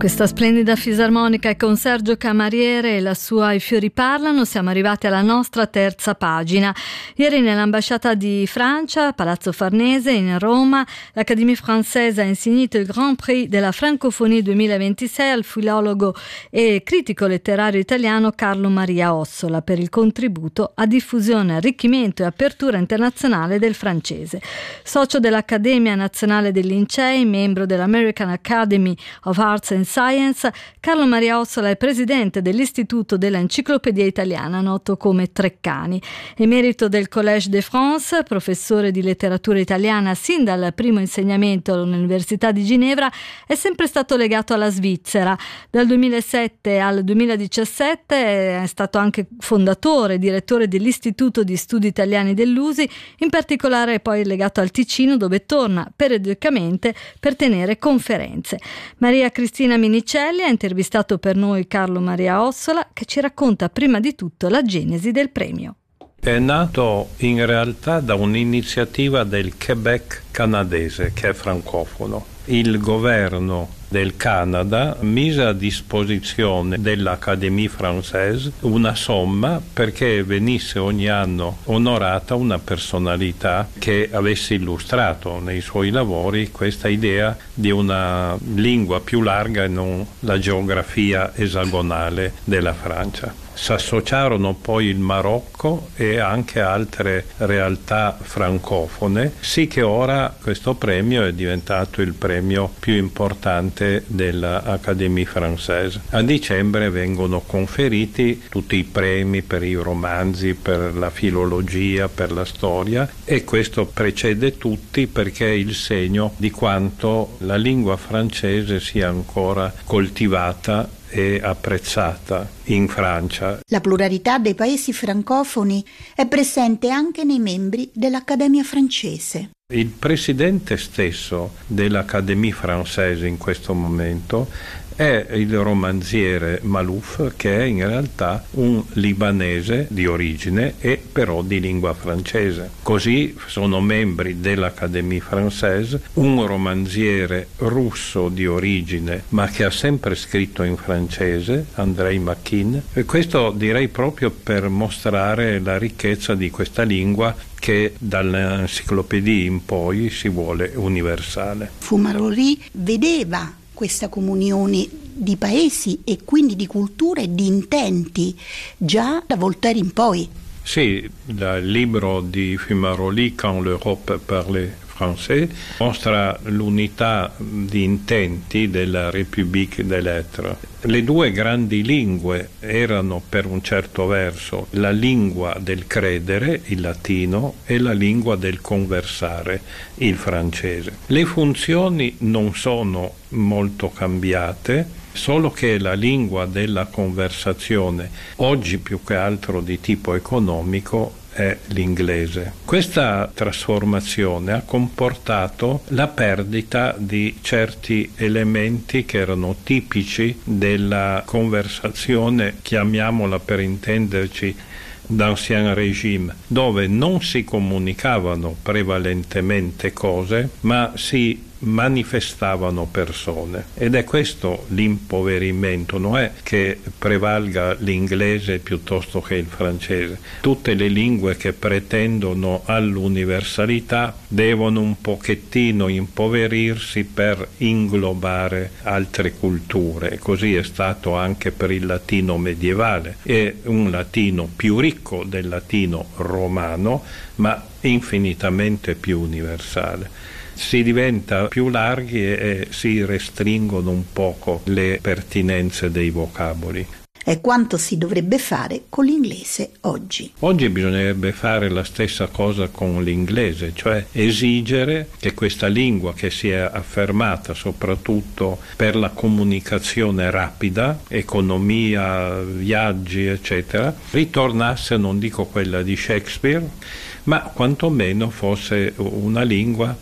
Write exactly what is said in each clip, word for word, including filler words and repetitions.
Questa splendida fisarmonica è con Sergio Camariere e la sua I fiori parlano. Siamo arrivati alla nostra terza pagina. Ieri nell'ambasciata di Francia, Palazzo Farnese, in Roma, l'Académie Française ha insignito il Grand Prix della Francophonie duemilaventisei al filologo e critico letterario italiano Carlo Maria Ossola per il contributo a diffusione, arricchimento e apertura internazionale del francese. Socio dell'Accademia Nazionale dei Lincei, membro dell'American Academy of Arts and Science, Carlo Maria Ossola è presidente dell'Istituto dell'Enciclopedia Italiana, noto come Treccani. Emerito del Collège de France, professore di letteratura italiana sin dal primo insegnamento all'Università di Ginevra, è sempre stato legato alla Svizzera. Dal duemilasette al duemiladiciassette è stato anche fondatore e direttore dell'Istituto di Studi Italiani dell'U S I, in particolare è poi legato al Ticino, dove torna periodicamente per tenere conferenze. Maria Cristina Minicelli ha intervistato per noi Carlo Maria Ossola, che ci racconta prima di tutto la genesi del premio. È nato in realtà da un'iniziativa del Quebec canadese, che è francofono. Il governo del Canada mise a disposizione dell'Académie Française una somma perché venisse ogni anno onorata una personalità che avesse illustrato nei suoi lavori questa idea di una lingua più larga e non la geografia esagonale della Francia. S'associarono poi il Marocco e anche altre realtà francofone, sì che ora questo premio è diventato il premio più importante dell'Académie Française. A dicembre vengono conferiti tutti i premi per i romanzi, per la filologia, per la storia, e questo precede tutti perché è il segno di quanto la lingua francese sia ancora coltivata e apprezzata in Francia. La pluralità dei paesi francofoni è presente anche nei membri dell'Accademia francese. Il presidente stesso dell'Académie Française in questo momento è il romanziere Malouf, che è in realtà un libanese di origine e però di lingua francese. Così sono membri dell'Académie Française un romanziere russo di origine ma che ha sempre scritto in francese, Andrei Makin, e questo direi proprio per mostrare la ricchezza di questa lingua che dall'enciclopedia in poi si vuole universale. Fumaroli vedeva questa comunione di paesi e quindi di culture e di intenti già da Voltaire in poi. Sì, il libro di Fumaroli, Quand l'Europe parlait français, mostra l'unità di intenti della République des Lettres. Le due grandi lingue erano per un certo verso la lingua del credere, il latino, e la lingua del conversare, il francese. Le funzioni non sono molto cambiate, solo che la lingua della conversazione, oggi più che altro di tipo economico, è l'inglese. Questa trasformazione ha comportato la perdita di certi elementi che erano tipici della conversazione, chiamiamola per intenderci, d'ancien régime, dove non si comunicavano prevalentemente cose, ma si manifestavano persone. Ed è questo l'impoverimento, non è che prevalga l'inglese piuttosto che il francese. Tutte le lingue che pretendono all'universalità devono un pochettino impoverirsi per inglobare altre culture. Così è stato anche per il latino medievale. È un latino più ricco del latino romano, ma infinitamente più universale. Si diventa più larghi e, e si restringono un poco le pertinenze dei vocaboli. È quanto si dovrebbe fare con l'inglese oggi. Oggi bisognerebbe fare la stessa cosa con l'inglese, cioè esigere che questa lingua, che si è affermata soprattutto per la comunicazione rapida, economia, viaggi, eccetera, ritornasse, non dico quella di Shakespeare, ma quantomeno fosse una lingua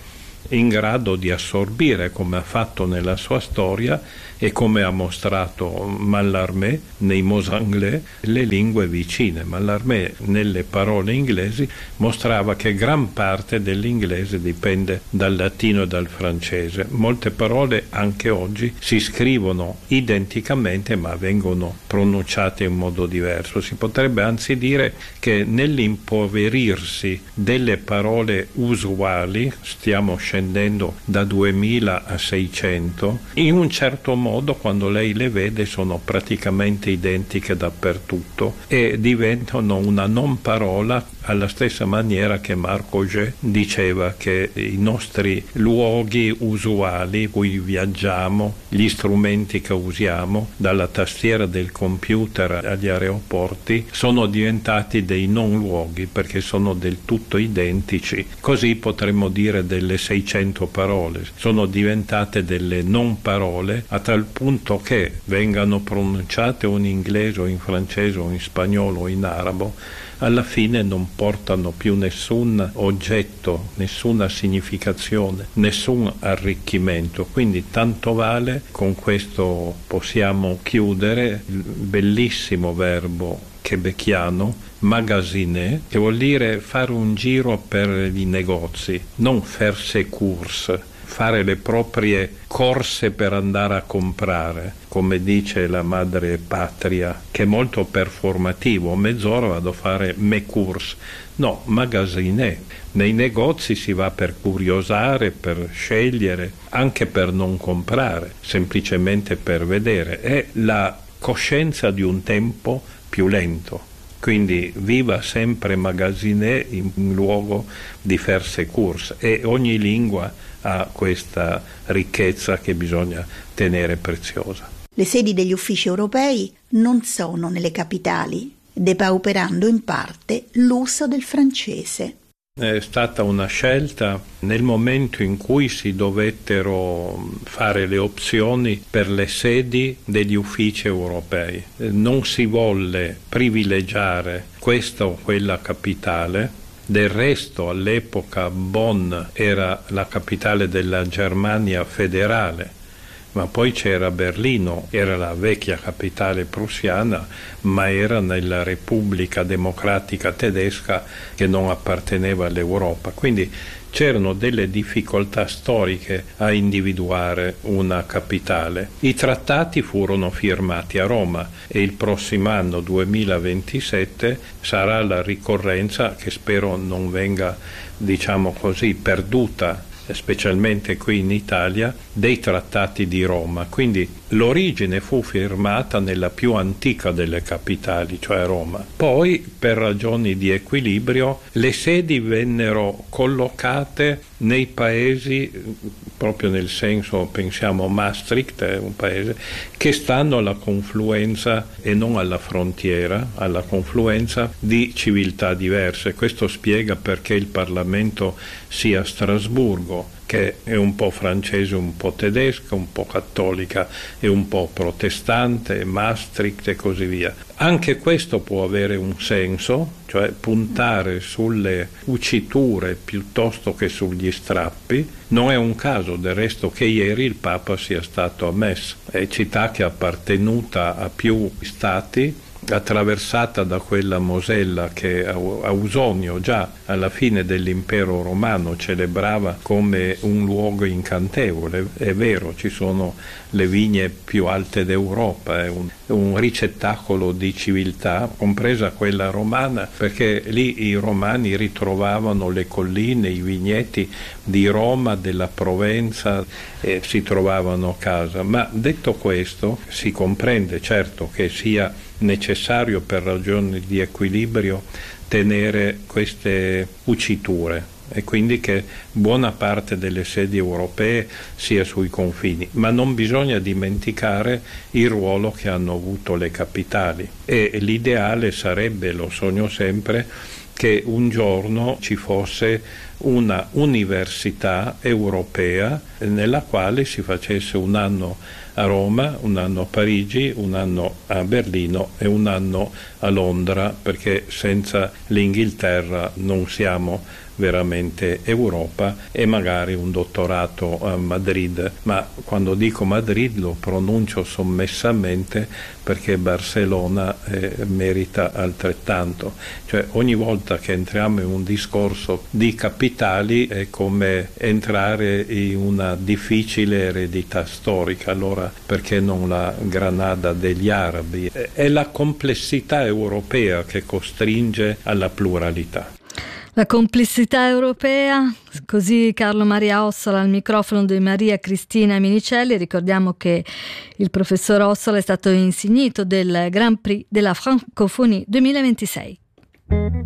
in grado di assorbire, come ha fatto nella sua storia e come ha mostrato Mallarmé nei mots anglais, le lingue vicine. Mallarmé nelle parole inglesi mostrava che gran parte dell'inglese dipende dal latino e dal francese. Molte parole anche oggi si scrivono identicamente ma vengono pronunciate in modo diverso. Si potrebbe anzi dire che nell'impoverirsi delle parole usuali, stiamo scendendo da duemila a seicento, in un certo modo quando lei le vede sono praticamente identiche dappertutto e diventano una non parola, alla stessa maniera che Marc Augé diceva che i nostri luoghi usuali, cui viaggiamo, gli strumenti che usiamo, dalla tastiera del computer agli aeroporti, sono diventati dei non luoghi perché sono del tutto identici. Così potremmo dire delle seicento parole, sono diventate delle non parole a tal punto che vengano pronunciate o in inglese o in francese o in spagnolo o in arabo, alla fine non portano più nessun oggetto, nessuna significazione, nessun arricchimento. Quindi tanto vale, con questo possiamo chiudere, il bellissimo verbo quebeciano, magasiner, che vuol dire fare un giro per i negozi, non faire ses courses, fare le proprie corse per andare a comprare, come dice la madre patria, che è molto performativo. Mezz'ora vado a fare mes courses. No, magasiner. Nei negozi si va per curiosare, per scegliere, anche per non comprare, semplicemente per vedere. È la coscienza di un tempo più lento. Quindi viva sempre magasiner in luogo di faire ses courses, e ogni lingua ha questa ricchezza che bisogna tenere preziosa. Le sedi degli uffici europei non sono nelle capitali, depauperando in parte l'uso del francese. È stata una scelta nel momento in cui si dovettero fare le opzioni per le sedi degli uffici europei. Non si volle privilegiare questa o quella capitale. Del resto, all'epoca Bonn era la capitale della Germania federale, ma poi c'era Berlino, era la vecchia capitale prussiana, ma era nella Repubblica Democratica Tedesca che non apparteneva all'Europa. Quindi c'erano delle difficoltà storiche a individuare una capitale. I trattati furono firmati a Roma e il prossimo anno duemilaventisette sarà la ricorrenza, che spero non venga, diciamo così, perduta, specialmente qui in Italia, dei trattati di Roma. Quindi l'origine fu firmata nella più antica delle capitali, cioè Roma. Poi, per ragioni di equilibrio, le sedi vennero collocate nei paesi, proprio nel senso, pensiamo Maastricht è un paese, che stanno alla confluenza e non alla frontiera, alla confluenza di civiltà diverse. Questo spiega perché il Parlamento sia a Strasburgo, che è un po' francese, un po' tedesca, un po' cattolica e un po' protestante, Maastricht e così via. Anche questo può avere un senso, cioè puntare sulle uciture piuttosto che sugli strappi. Non è un caso, del resto, che ieri il Papa sia stato a Metz, è città che è appartenuta a più stati, attraversata da quella Mosella che Ausonio già alla fine dell'impero romano celebrava come un luogo incantevole. È vero, ci sono le vigne più alte d'Europa, è un, un ricettacolo di civiltà, compresa quella romana, perché lì i romani ritrovavano le colline, i vigneti di Roma, della Provenza, e si trovavano a casa. Ma detto questo, si comprende certo che sia necessario per ragioni di equilibrio tenere queste uciture e quindi che buona parte delle sedi europee sia sui confini, ma non bisogna dimenticare il ruolo che hanno avuto le capitali, e l'ideale sarebbe, lo sogno sempre, che un giorno ci fosse una università europea nella quale si facesse un anno a Roma, un anno a Parigi, un anno a Berlino e un anno a Londra, perché senza l'Inghilterra non siamo veramente Europa, e magari un dottorato a Madrid. Ma quando dico Madrid lo pronuncio sommessamente perché Barcellona eh, merita altrettanto. Cioè ogni volta che entriamo in un discorso di capitali è come entrare in una difficile eredità storica. Allora perché non la Granada degli arabi? È la complessità europea che costringe alla pluralità. La complessità europea, così Carlo Maria Ossola al microfono di Maria Cristina Minicelli. Ricordiamo che il professor Ossola è stato insignito del Grand Prix della Francophonie duemilaventisei.